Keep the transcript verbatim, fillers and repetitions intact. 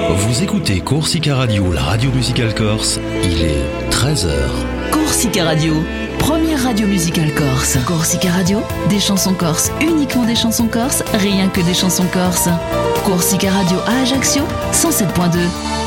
Vous écoutez Corsica Radio, la radio musicale corse. Il est treize heures. Corsica Radio, première radio musicale corse. Corsica Radio, des chansons corses, uniquement des chansons corses, rien que des chansons corses. Corsica Radio à Ajaccio, cent sept point deux.